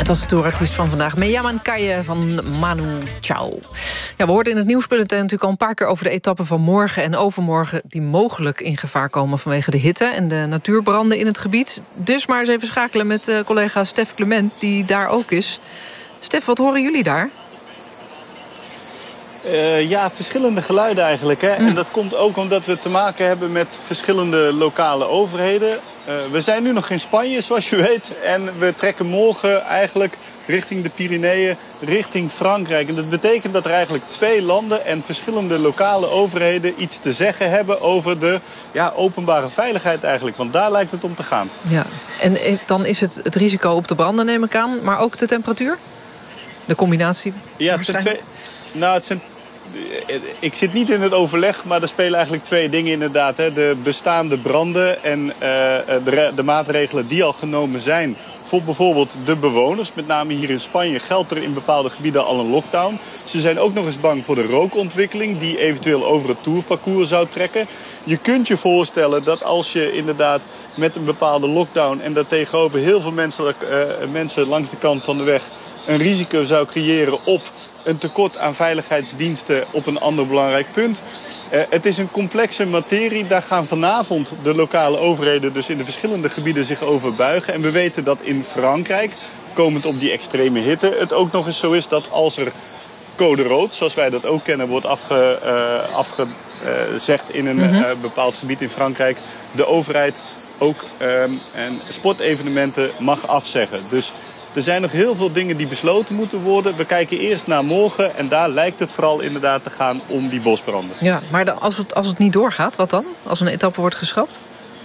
Dat is de toerartiest van vandaag. Meyaman Kaye van Manu Chao. Ja, we hoorden in het nieuwsbulletin natuurlijk al een paar keer over de etappen van morgen en overmorgen die mogelijk in gevaar komen vanwege de hitte en de natuurbranden in het gebied. Dus maar eens even schakelen met collega Stef Clement, die daar ook is. Stef, wat horen jullie daar? Ja, verschillende geluiden eigenlijk. Hè? En dat komt ook omdat we te maken hebben met verschillende lokale overheden. We zijn nu nog in Spanje, zoals je weet. En we trekken morgen eigenlijk richting de Pyreneeën, richting Frankrijk. En dat betekent dat er eigenlijk 2 landen en verschillende lokale overheden iets te zeggen hebben over de openbare veiligheid eigenlijk. Want daar lijkt het om te gaan. Ja, en dan is het risico op de branden, neem ik aan, maar ook de temperatuur? De combinatie? Ja, het zijn 2... Nou, ik zit niet in het overleg, maar er spelen eigenlijk 2 dingen inderdaad. Hè. De bestaande branden en de maatregelen die al genomen zijn voor bijvoorbeeld de bewoners. Met name hier in Spanje geldt er in bepaalde gebieden al een lockdown. Ze zijn ook nog eens bang voor de rookontwikkeling die eventueel over het tourparcours zou trekken. Je kunt je voorstellen dat als je inderdaad met een bepaalde lockdown en daartegenover heel veel mensen langs de kant van de weg een risico zou creëren op een tekort aan veiligheidsdiensten op een ander belangrijk punt. Het is een complexe materie. Daar gaan vanavond de lokale overheden dus in de verschillende gebieden zich over buigen. En we weten dat in Frankrijk, komend op die extreme hitte, het ook nog eens zo is dat als er code rood, zoals wij dat ook kennen, wordt afgezegd in een bepaald gebied in Frankrijk, de overheid ook sportevenementen mag afzeggen. Dus er zijn nog heel veel dingen die besloten moeten worden. We kijken eerst naar morgen en daar lijkt het vooral inderdaad te gaan om die bosbranden. Ja, maar als het niet doorgaat, wat dan? Als een etappe wordt geschrapt?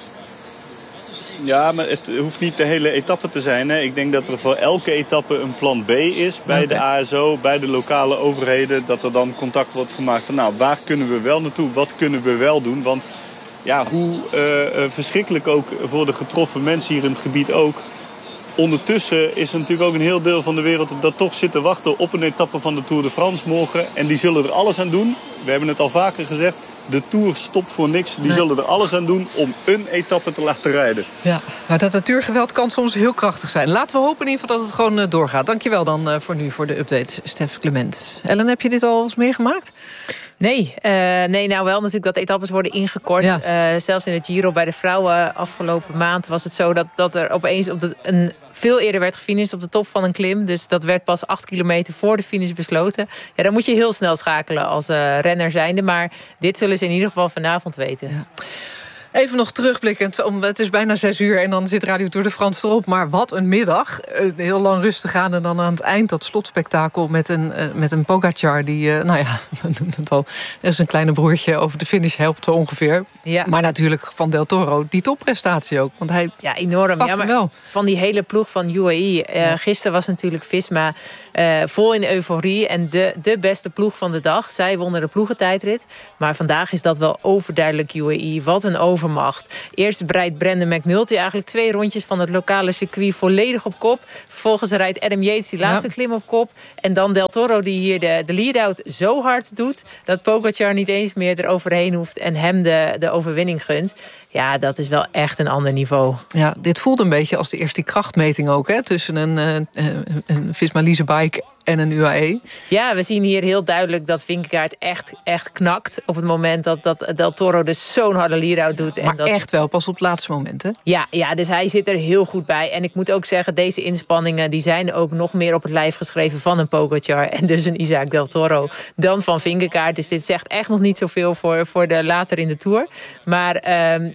Ja, maar het hoeft niet de hele etappe te zijn. Hè. Ik denk dat er voor elke etappe een plan B is bij de ASO, bij de lokale overheden. Dat er dan contact wordt gemaakt van waar kunnen we wel naartoe? Wat kunnen we wel doen? Want ja, hoe verschrikkelijk ook voor de getroffen mensen hier in het gebied ook. Ondertussen is er natuurlijk ook een heel deel van de wereld dat toch zit te wachten op een etappe van de Tour de France morgen. En die zullen er alles aan doen. We hebben het al vaker gezegd. De Tour stopt voor niks. Die zullen er alles aan doen om een etappe te laten rijden. Ja, maar dat natuurgeweld kan soms heel krachtig zijn. Laten we hopen in ieder geval dat het gewoon doorgaat. Dankjewel dan voor nu voor de update, Stef Clement. Ellen, heb je dit al eens meegemaakt? Nee, nou wel natuurlijk dat etappes worden ingekort. Ja. Zelfs in het Giro bij de vrouwen afgelopen maand was het zo dat er opeens veel eerder werd gefinished op de top van een klim. Dus dat werd pas 8 kilometer voor de finish besloten. Ja, dan moet je heel snel schakelen als renner zijnde. Maar dit zullen ze in ieder geval vanavond weten. Ja. Even nog terugblikkend, het is bijna 6 uur en dan zit Radio Tour de France erop. Maar wat een middag. Heel lang rustig aan en dan aan het eind dat slotspektakel met een Pogacar die, we noemen het al, er is een kleine broertje over de finish helpt ongeveer. Ja. Maar natuurlijk van Del Toro, die topprestatie ook. Want hij enorm. pakt hem wel. Van die hele ploeg van UAE. Gisteren was natuurlijk Visma vol in euforie en de beste ploeg van de dag. Zij wonnen de ploegentijdrit. Maar vandaag is dat wel overduidelijk UAE. Wat een overmacht. Eerst breidt Brandon McNulty eigenlijk 2 rondjes van het lokale circuit volledig op kop. Vervolgens rijdt Adam Yates die laatste klim op kop. En dan Del Toro die hier de lead-out zo hard doet dat Pogacar niet eens meer eroverheen hoeft en hem de overwinning gunt. Ja, dat is wel echt een ander niveau. Ja, dit voelde een beetje als de eerste krachtmeting ook, hè? Tussen een Visma Leasebike en een UAE. Ja, we zien hier heel duidelijk dat Vingegaard echt knakt op het moment dat Del Toro dus zo'n harde lead-out doet. Maar en echt wel, pas op het laatste moment, hè? Ja, dus hij zit er heel goed bij. En ik moet ook zeggen, deze inspanningen die zijn ook nog meer op het lijf geschreven van een Pogacar en dus een Isaac Del Toro dan van Vingegaard. Dus dit zegt echt nog niet zoveel voor de later in de Tour. Maar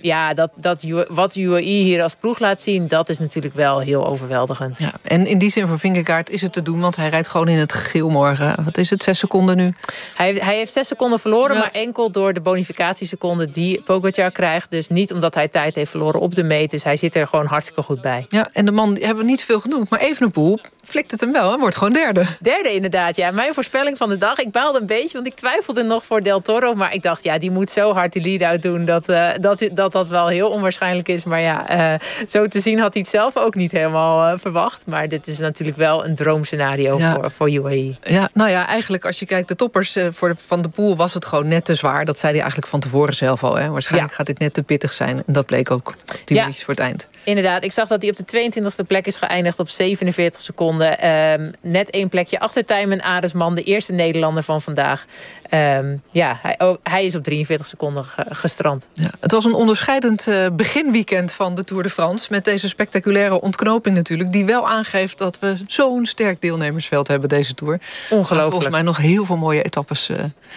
wat UAE hier als ploeg laat zien, dat is natuurlijk wel heel overweldigend. Ja, en in die zin voor Vingegaard is het te doen, want hij rijdt gewoon in het geel morgen. Wat is het, 6 seconden nu? Hij heeft 6 seconden verloren, maar enkel door de bonificatieseconden die Pogacar krijgt. Dus niet omdat hij tijd heeft verloren op de meet. Dus hij zit er gewoon hartstikke goed bij. Ja, en de man, die hebben we niet veel genoemd, maar Evenepoel flikt het hem wel, hè? Wordt gewoon derde. Derde inderdaad, ja. Mijn voorspelling van de dag. Ik baalde een beetje, want ik twijfelde nog voor Del Toro. Maar ik dacht, die moet zo hard die lead-out doen dat wel heel onwaarschijnlijk is. Maar zo te zien had hij het zelf ook niet helemaal verwacht. Maar dit is natuurlijk wel een droomscenario voor UAE. Ja, eigenlijk als je kijkt, de toppers van de Poel was het gewoon net te zwaar. Dat zei hij eigenlijk van tevoren zelf al. Hè? Waarschijnlijk gaat dit net te pittig zijn. En dat bleek ook 10 minuutjes voor het eind. Inderdaad, ik zag dat hij op de 22e plek is geëindigd op 47 seconden. seconden. Net 1 plekje achter Tijmen Aresman, de eerste Nederlander van vandaag. Hij is op 43 seconden gestrand. Ja, het was een onderscheidend beginweekend van de Tour de France. Met deze spectaculaire ontknoping natuurlijk. Die wel aangeeft dat we zo'n sterk deelnemersveld hebben deze Tour. Ongelooflijk. Volgens mij nog heel veel mooie etappes.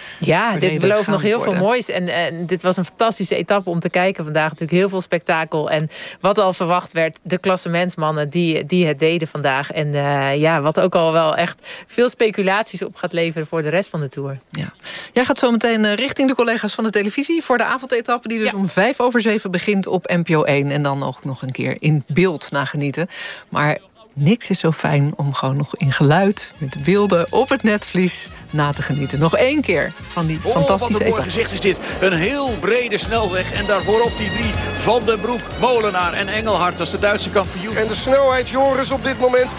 Dit belooft nog heel veel moois. En dit was een fantastische etappe om te kijken vandaag. Natuurlijk heel veel spektakel. En wat al verwacht werd, de klassementsmannen die het deden vandaag. En wat ook al wel echt veel speculaties op gaat leveren voor de rest van de Tour. Ja. Jij gaat zo meteen richting de collega's van de televisie voor de avondetappe die dus om 6:05 begint op NPO 1. En dan ook nog een keer in beeld nagenieten. Maar niks is zo fijn om gewoon nog in geluid met beelden op het netvlies na te genieten. Nog 1 keer van die fantastische wat een mooi etappe. gezicht is dit. Een heel brede snelweg. En daarvoor op die 3 Van den Broek, Molenaar en Engelhard als de Duitse kampioen. En de snelheid, Joris, op dit moment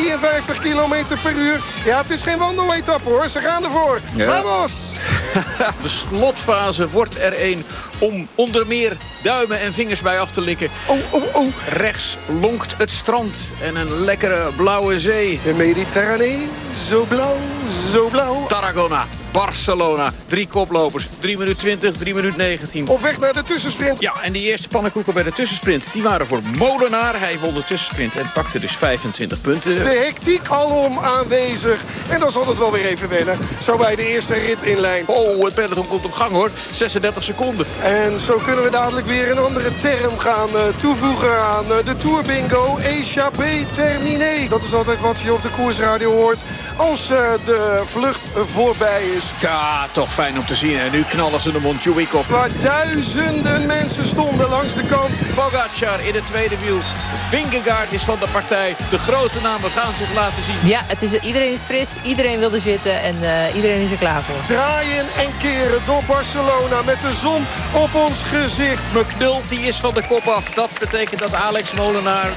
53 kilometer per uur. Ja, het is geen wandeletappe hoor. Ze gaan ervoor. Ja. Vamos! De slotfase wordt er een om onder meer duimen en vingers bij af te likken. Oh. Rechts lonkt het strand en een lekkere blauwe zee. De Mediterranee, zo blauw, zo blauw. Tarragona, Barcelona, 3 koplopers. 3 minuten 20, 3 minuten 19. Op weg naar de tussensprint. Ja, en die eerste pannenkoeken bij de tussensprint, die waren voor Molenaar. Hij won de tussensprint en pakte dus 25 punten. De hectiek alom aanwezig. En dan zal het wel weer even wennen. Zo bij de eerste rit in lijn. Oh, het peloton komt op gang hoor. 36 seconden. En zo kunnen we dadelijk weer een andere term gaan toevoegen aan de Tour Bingo. Échappé terminé. Dat is altijd wat je op de koersradio hoort als de vlucht voorbij is. Ja, toch fijn om te zien. En nu knallen ze de Montjuïc op. Waar duizenden mensen stonden langs de kant. Pogacar in het tweede wiel. Vingegaard is van de partij. De grote namen gaan zich laten zien. Ja, iedereen is fris. Iedereen wil er zitten. En iedereen is er klaar voor. Draaien en keren door Barcelona met de zon op ons gezicht. McNulty is van de kop af. Dat betekent dat Alex Molenaar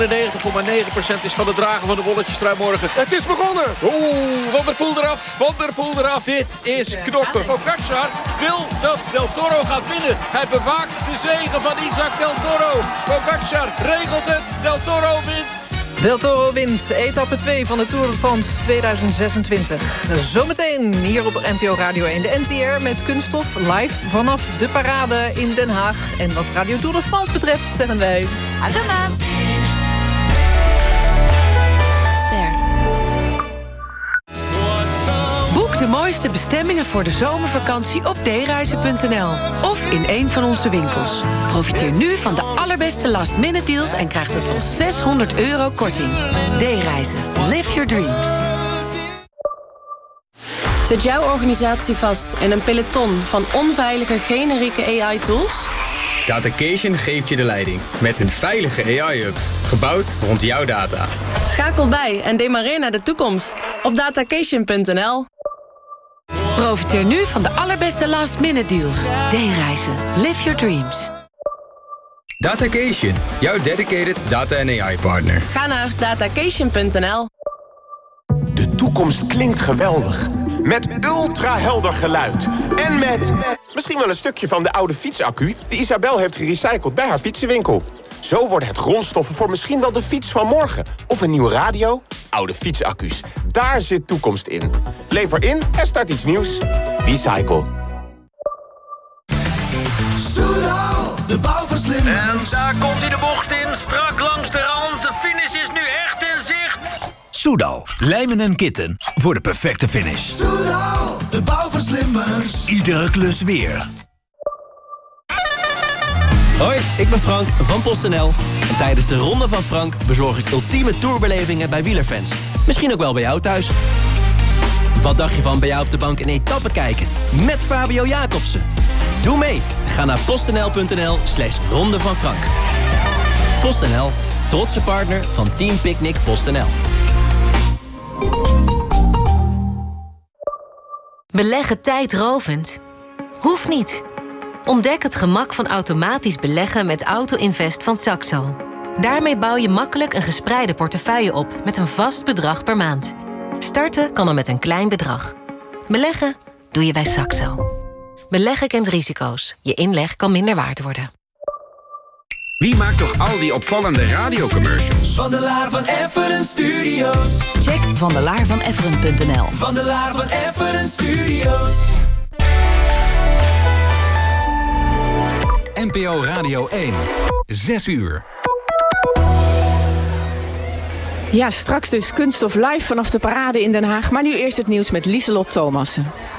99,9% is van het dragen van de bolletjestrui morgen. Het is begonnen. Van der Poel eraf. Van der Poel eraf. Dit is knokken. Pogacar wil dat Del Toro gaat winnen. Hij bewaakt de zege van Isaac Del Toro. Pogacar regelt het. Del Toro wint. Del Toro wint etappe 2 van de Tour de France 2026. Zometeen hier op NPO Radio 1 de NTR met Kunststof live vanaf de parade in Den Haag. En wat Radio Tour de France betreft zeggen wij Adama. Boek de mooiste bestemmingen voor de zomervakantie op dereizen.nl of in een van onze winkels. Profiteer nu van de allerbeste last-minute deals en krijg tot wel €600 korting. D-reizen. Live your dreams. Zit jouw organisatie vast in een peloton van onveilige generieke AI-tools? Datacation geeft je de leiding met een veilige AI-hub, gebouwd rond jouw data. Schakel bij en demareer naar de toekomst op datacation.nl. Profiteer nu van de allerbeste last-minute deals. D-reizen. Live your dreams. Datacation, jouw dedicated data- en AI-partner. Ga naar datacation.nl. De toekomst klinkt geweldig. Met ultra-helder geluid. En met misschien wel een stukje van de oude fietsaccu die Isabel heeft gerecycled bij haar fietsenwinkel. Zo worden het grondstoffen voor misschien wel de fiets van morgen. Of een nieuwe radio. Oude fietsaccu's. Daar zit toekomst in. Lever in en start iets nieuws. Recycle. Soudal, de bouwverslimmers. En daar komt hij de bocht in. Strak langs de rand. De finish is nu echt in zicht. Soudal, lijmen en kitten voor de perfecte finish. Soudal, de bouwverslimmers. Iedere klus weer. Hoi, ik ben Frank van PostNL. En tijdens de Ronde van Frank bezorg ik ultieme tourbelevingen bij wielerfans. Misschien ook wel bij jou thuis. Wat dacht je van bij jou op de bank een etappe kijken? Met Fabio Jacobsen. Doe mee. Ga naar postnl.nl/Ronde van Frank. PostNL, trotse partner van Team Picnic PostNL. Beleggen tijdrovend? Hoeft niet. Ontdek het gemak van automatisch beleggen met Auto-Invest van Saxo. Daarmee bouw je makkelijk een gespreide portefeuille op met een vast bedrag per maand. Starten kan al met een klein bedrag. Beleggen doe je bij Saxo. Beleggen kent risico's. Je inleg kan minder waard worden. Wie maakt toch al die opvallende radiocommercials? Van der Laar van Efferen Studios. Check vandelaarvanefferen.nl. Van der Laar van Efferen Studios. NPO Radio 1. 6 uur. Ja, straks dus Kunststof live vanaf de parade in Den Haag. Maar nu eerst het nieuws met Lieselot Thomassen.